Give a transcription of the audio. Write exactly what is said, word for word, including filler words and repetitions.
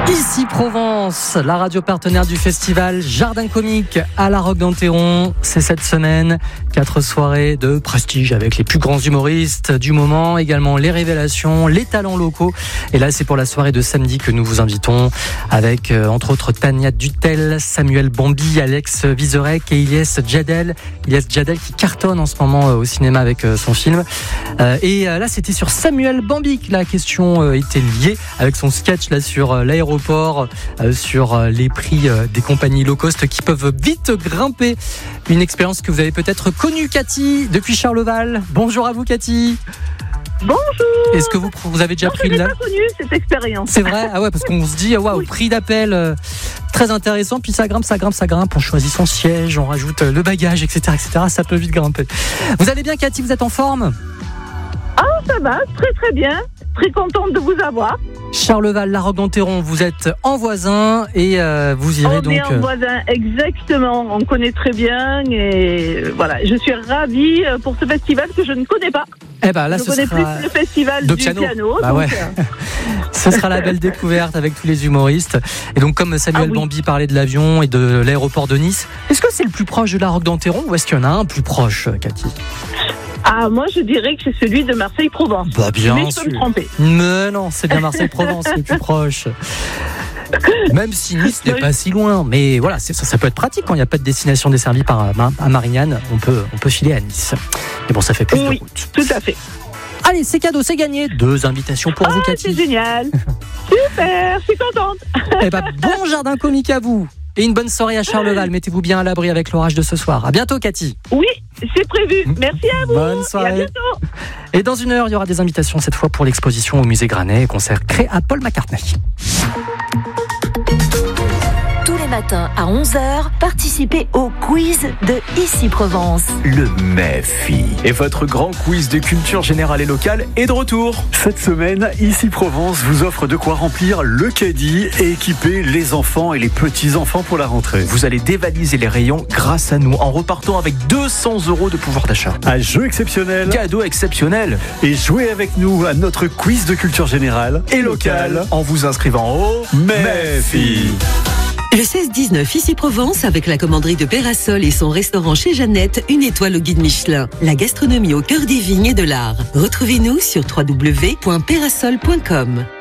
Ici Provence, la radio partenaire du festival Jardin Comique à la Roque d'Enterron. C'est cette semaine, quatre soirées de prestige avec les plus grands humoristes du moment, également les révélations, les talents locaux. Et là, c'est pour la soirée de samedi que nous vous invitons avec, euh, entre autres, Tania Dutel, Samuel Bambi, Alex Vizorek et Ilyes Djadel. Ilyes Djadel qui cartonne en ce moment euh, au cinéma avec euh, son film. Euh, et euh, là, c'était sur Samuel Bambi que la question euh, était liée avec son sketch là sur euh, l'aéroport. Euh, sur euh, les prix euh, des compagnies low cost qui peuvent vite grimper. Une expérience que vous avez peut-être connue, Cathy, depuis Charleval. Bonjour à vous, Cathy. Bonjour. Est-ce que vous, vous avez déjà non, pris une... une... Je n'ai pas connu cette expérience. C'est vrai, ah ouais, parce qu'on se dit, waouh, wow, prix d'appel euh, très intéressant, puis ça grimpe, ça grimpe, ça grimpe. On choisit son siège, on rajoute euh, le bagage, et cetera, et cetera. Ça peut vite grimper. Vous allez bien, Cathy? Vous êtes en forme? Ah, ça va, très très bien. Très contente de vous avoir. Charleval, la Roque d'Enterron, vous êtes en voisin et euh, vous irez on donc... On est en voisin, exactement. On connaît très bien et voilà. Je suis ravie pour ce festival que je ne connais pas. Eh ben là, je ce connais sera plus le festival de du piano. piano bah donc... ouais. Ce sera la belle découverte avec tous les humoristes. Et donc, comme Samuel ah oui. Bambi parlait de l'avion et de l'aéroport de Nice, est-ce que c'est le plus proche de la Roque d'Enterron ou est-ce qu'il y en a un plus proche, Cathy? Ah, moi, je dirais que c'est celui de Marseille-Provence. Bah, bien Mais je sûr. peux me tromper. Mais non, c'est bien Marseille-Provence le plus proche. Même si Nice n'est oui. pas si loin. Mais voilà, c'est, ça, ça peut être pratique quand il n'y a pas de destination desservie par à Marignane. On peut, on peut filer à Nice. Mais bon, ça fait plus oui, de route. Tout à fait. Allez, c'est cadeau, c'est gagné. Deux invitations pour ah, vous, Cathy. C'est génial. Super, je suis contente. Eh ben, bon Jardin Comique à vous. Et une bonne soirée à Charleval. Mettez-vous bien à l'abri avec l'orage de ce soir. À bientôt, Cathy. Oui, c'est prévu. Merci à vous. Bonne soirée. Et à bientôt. Et dans une heure, il y aura des invitations cette fois pour l'exposition au musée Granet, consacrée à Paul McCartney. Tous les matins à onze heures, participez au quiz de Ici Provence. Le M E F I. Et votre grand quiz de culture générale et locale est de retour. Cette semaine, Ici Provence vous offre de quoi remplir le caddie et équiper les enfants et les petits-enfants pour la rentrée. Vous allez dévaliser les rayons grâce à nous en repartant avec deux cents euros de pouvoir d'achat. Un jeu exceptionnel. Cadeau exceptionnel. Et jouez avec nous à notre quiz de culture générale et locale en vous inscrivant au M E F I. Le seize dix-neuf Ici Provence avec la commanderie de Pérasol et son restaurant chez Jeannette, une étoile au guide Michelin. La gastronomie au cœur des vignes et de l'art. Retrouvez-nous sur w w w point pérasol point com.